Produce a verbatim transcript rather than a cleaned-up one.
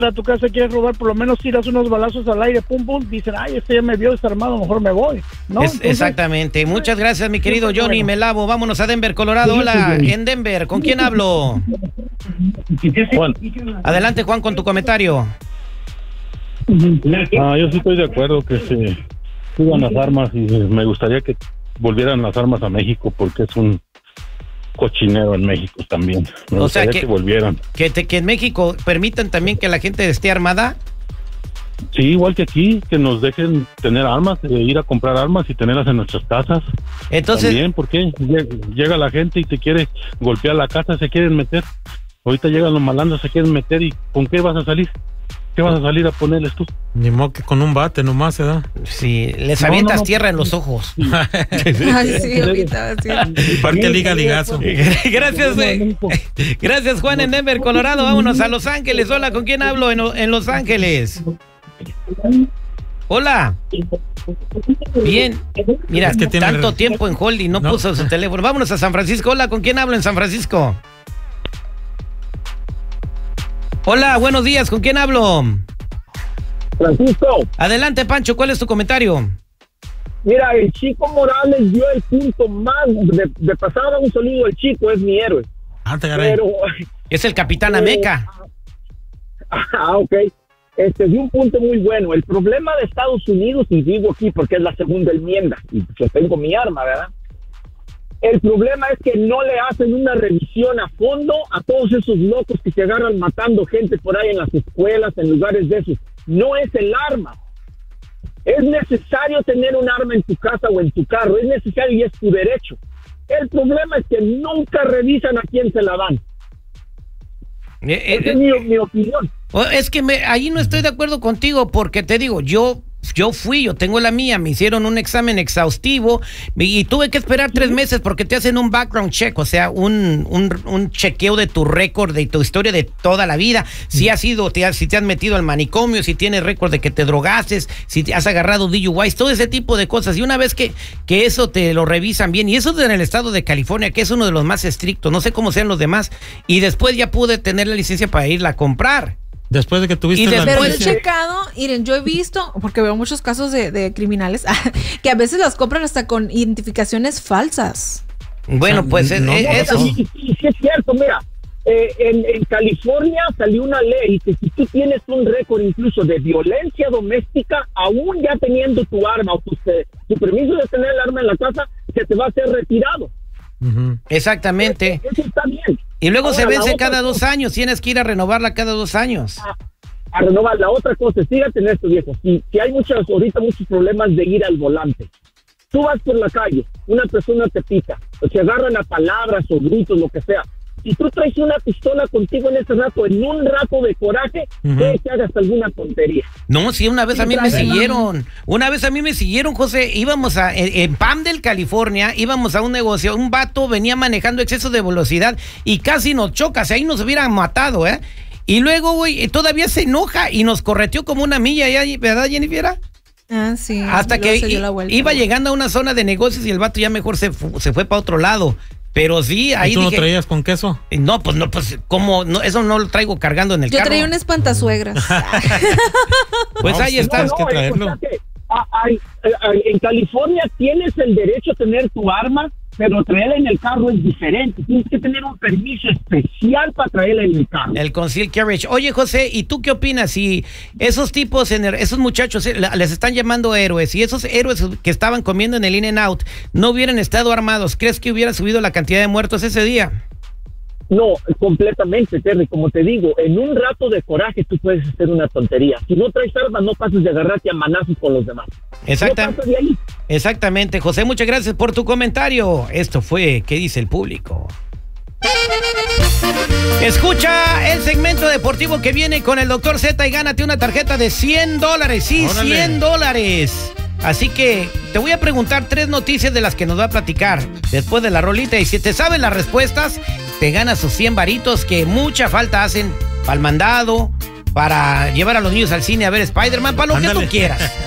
a tu casa, quieres robar, por lo menos tiras unos balazos al aire, pum, pum, dicen, ay, este ya me vio desarmado, mejor me voy, ¿no? Es, Entonces, exactamente. Muchas gracias, mi querido Johnny, bueno. me lavo. Vámonos a Denver, Colorado. Hola, en Denver, ¿con quién hablo? Juan. Adelante, Juan, con tu comentario. Ah, yo sí estoy de acuerdo que se suban las armas y me gustaría que volvieran las armas a México porque es un cochinero en México también. Me O gustaría sea, que, que volvieran. Que, te, que en México permitan también que la gente esté armada. Sí, igual que aquí, que nos dejen tener armas, eh, ir a comprar armas y tenerlas en nuestras casas. Entonces, También, ¿por qué? Llega, llega la gente y te quiere golpear la casa, se quieren meter. Ahorita llegan los malandros, se quieren meter y ¿con qué vas a salir? ¿Qué vas a salir a ponerles tú? Ni modo que con un bate nomás, ¿eh? si les No, avientas no, no. tierra en los ojos. Ay, sí, ahorita, sí. Parque Liga Ligazo. Gracias, eh. Gracias, Juan, en Denver, Colorado. Vámonos a Los Ángeles. Hola, ¿con quién hablo en, en Los Ángeles? Hola. Bien. Mira, Es que tiene- tanto tiempo en hold y no, No. puso su teléfono. Vámonos a San Francisco. Hola, ¿con quién hablo en San Francisco? Hola, buenos días. ¿Con quién hablo? Francisco, Adelante, Pancho. ¿Cuál es tu comentario? mira, el Chico Morales dio el punto más, de, de pasada un sonido, el Chico es mi héroe, Ah, te agarré. pero, Es el Capitán Eh, Ameca. ah, ok, este, dio un punto muy bueno. El problema de Estados Unidos, y digo aquí porque es la segunda enmienda, y yo tengo mi arma, ¿verdad? El problema es que no le hacen una revisión a fondo a todos esos locos que se agarran matando gente por ahí en las escuelas, en lugares de esos. No es el arma. Es necesario tener un arma en tu casa o en tu carro. Es necesario y es tu derecho. El problema es que nunca revisan a quién se la dan. Eh, eh, Esa es mi, mi opinión. Oh, Es que me, ahí no estoy de acuerdo contigo porque te digo, yo yo fui, yo tengo la mía, me hicieron un examen exhaustivo y tuve que esperar tres meses porque te hacen un background check, o sea, un, un, un chequeo de tu récord, de tu historia de toda la vida, si has ido, te has, si te has metido al manicomio, si tienes récord de que te drogaste, si te has agarrado D U Is, todo ese tipo de cosas. Y una vez que, que eso te lo revisan bien, y eso es en el estado de California, que es uno de los más estrictos, no sé cómo sean los demás, y después ya pude tener la licencia para irla a comprar. Después de que tuviste Y la Pero yo he licencia. checado, miren, yo he visto, porque veo muchos casos de, de criminales, que a veces las compran hasta con identificaciones falsas. Bueno, pues No, eh, no, eso Y, es- y- y sí es cierto, mira, eh, en, en California salió una ley que si tú tienes un récord incluso de violencia doméstica, aún ya teniendo tu arma o tu, tu permiso de tener el arma en la casa, se te va a ser retirado. Ujú. exactamente. Eso está bien. Y luego Ahora, se la vence otra cada dos cosa- años, tienes que ir a renovarla cada dos años. A renovar. La otra cosa, fíjate en esto, viejo. Si, si hay muchas, ahorita muchos problemas de ir al volante. Tú vas por la calle, una persona te pica, o se agarran a palabras o gritos, lo que sea. Si tú traes una pistola contigo en ese rato, en un rato de coraje, Ujú. puede que hagas alguna tontería. No, sí, una vez a mí me Trae- siguieron. Una vez a mí me siguieron, José. Íbamos a, en, en Palmdale, California, íbamos a un negocio. Un vato venía manejando exceso de velocidad y casi nos choca. Si ahí nos hubieran matado, ¿eh? Y luego, güey, todavía se enoja y nos correteó como una milla, ¿ya, ¿verdad, Jennifer? Ah, sí. Hasta Y luego que se dio i- la vuelta. iba llegando a una zona de negocios y el vato ya mejor se, fu- se fue para otro lado. Pero sí, ahí ¿Y tú dije, no traías con queso? no, pues no, pues, ¿cómo? No, eso no lo traigo cargando en el Yo carro. traía un espantasuegras. Pues No, ahí sí, está. tienes que No, traerlo. o sea que, a- hay- hay- en California tienes el derecho a tener tu arma, pero traerla en el carro es diferente. Tienes que tener un permiso especial para traerla en el carro. El concealed carriage. Oye, José, ¿y tú qué opinas? Si esos tipos, en el- esos muchachos, eh, la- les están llamando héroes, y esos héroes que estaban comiendo en el In-N-Out no hubieran estado armados, ¿crees que hubiera subido la cantidad de muertos ese día? No, completamente, Terry. Como te digo, en un rato de coraje tú puedes hacer una tontería. Si no traes armas, no pases de agarrarte a manazos con los demás. Exacta- No pasas de ahí. Exactamente, José, muchas gracias por tu comentario. Esto fue ¿Qué dice el público? Escucha el segmento deportivo que viene con el doctor Z y gánate una tarjeta de cien dólares. Sí, Órale. cien dólares. Así que te voy a preguntar tres noticias de las que nos va a platicar después de la rolita. Y si te sabes las respuestas, te ganas sus cien varitos que mucha falta hacen para el mandado, para llevar a los niños al cine a ver Spider-Man, para lo que Ándale. tú quieras.